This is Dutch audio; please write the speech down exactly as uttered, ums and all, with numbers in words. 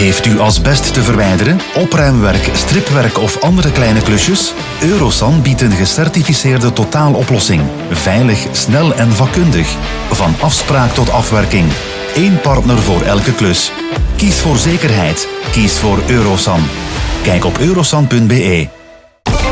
Heeft u asbest te verwijderen, opruimwerk, stripwerk of andere kleine klusjes? Eurosan biedt een gecertificeerde totaaloplossing. Veilig, snel en vakkundig. Van afspraak tot afwerking. Eén partner voor elke klus. Kies voor zekerheid. Kies voor Eurosan. Kijk op eurosan punt be.